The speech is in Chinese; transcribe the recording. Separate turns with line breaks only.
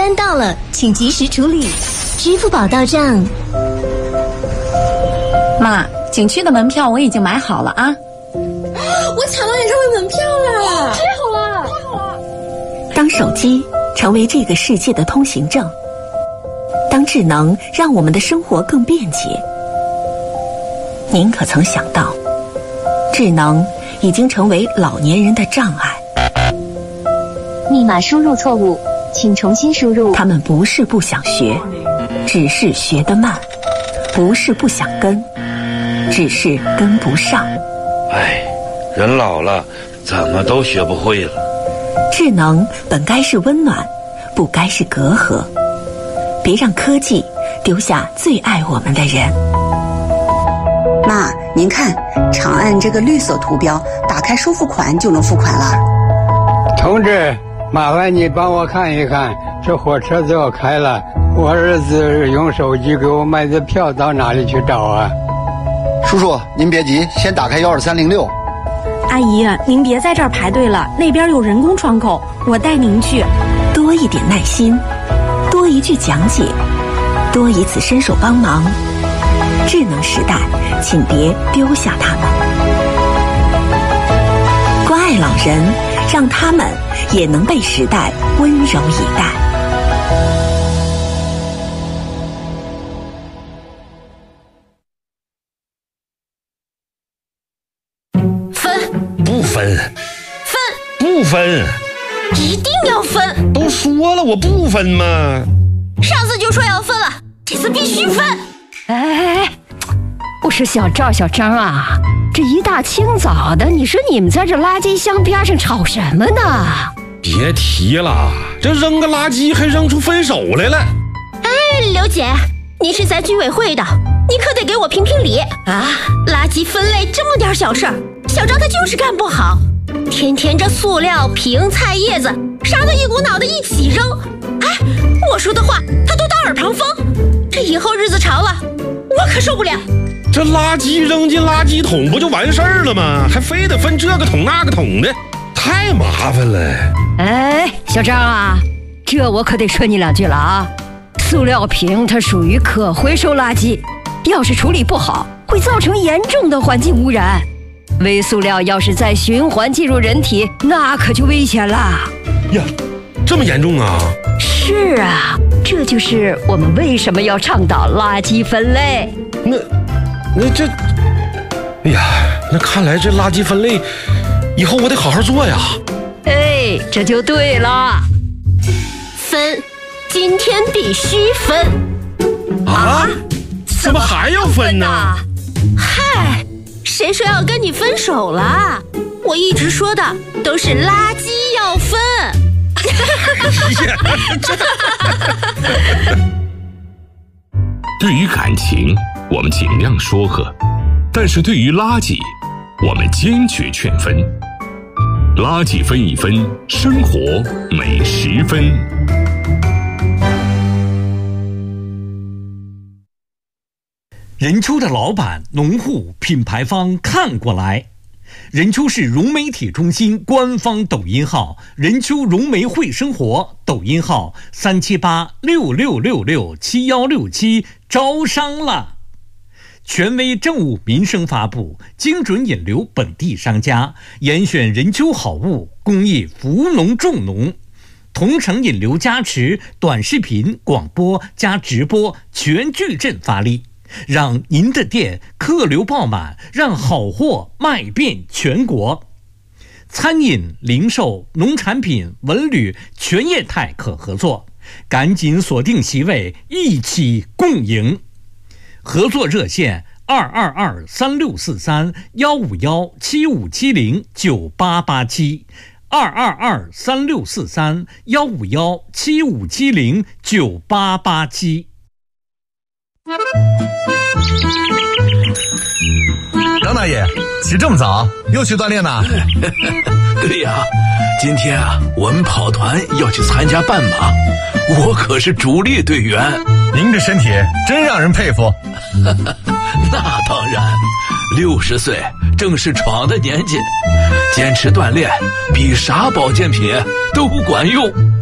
单到了，请及时处理，支付宝到账。
妈，景区的门票我已经买好了啊！
我抢到演唱会门票了，太好了！
当手机成为这个世界的通行证，当智能让我们的生活更便捷，您可曾想到，智能已经成为老年人的障碍？
密码输入错误，请重新输入。
他们不是不想学，只是学得慢；不是不想跟，只是跟不上。
哎，人老了，怎么都学不会了。
智能本该是温暖，不该是隔阂。别让科技丢下最爱我们的人。
妈，您看，长按这个绿色图标，打开收付款就能付款了。
同志，麻烦你帮我看一看，这火车就要开了，我儿子用手机给我买的票到哪里去找啊？
叔叔，您别急，先打开12306。
阿姨，您别在这儿排队了，那边有人工窗口，我带您去。
多一点耐心，多一句讲解，多一次伸手帮忙。智能时代，请别丢下他们。关爱老人，让他们也能被时代温柔以待。
不分，
一定要分！
都说了我不分嘛。
上次就说要分了，这次必须分！
哎，我说小张啊，这一大清早的，你说你们在这垃圾箱边上吵什么呢？
别提了，这扔个垃圾还扔出分手来了。
哎，刘姐，你是在居委会的，你可得给我评评理啊！垃圾分类这么点小事儿，小张他就是干不好。天天这塑料瓶、菜叶子啥的一股脑的一起扔，哎，我说的话他都当耳旁风，这以后日子长了，我可受不了。
这垃圾扔进垃圾桶不就完事儿了吗？还非得分这个桶那个桶的，太麻烦了。
哎，小张啊，这我可得说你两句了啊！塑料瓶它属于可回收垃圾，要是处理不好，会造成严重的环境污染。微塑料要是再循环进入人体，那可就危险了
呀！这么严重啊？
是啊，这就是我们为什么要倡导垃圾分类。
那这，哎呀，那看来这垃圾分类以后我得好好做呀。
哎，这就对了。
分，今天必须分。
啊？怎么还要分呢？
嗨，谁说要跟你分手了？我一直说的都是垃圾要分。
对于感情，我们尽量说和，但是对于垃圾，我们坚决劝分。垃圾分一分，生活每10分。
任丘的老板、农户、品牌方看过来。任丘市融媒体中心官方抖音号任丘融媒会生活，抖音号37866667167，招商了。权威政务民生发布，精准引流本地商家，严选任丘好物，公益扶农助农，同城引流加持，短视频、广播加直播全矩阵发力，让您的店客流爆满，让好货卖遍全国。餐饮、零售、农产品、文旅全业态可合作，赶紧锁定席位，一起共赢。合作热线222-3643-151-7570，222-3643-151-7570，9887。
张大爷，起这么早，又去锻炼呢？
对呀，今天啊，我们跑团要去参加半马，我可是主力队员。
您这身体真让人佩服。
那当然，60岁正是闯的年纪，坚持锻炼比啥保健品都管用。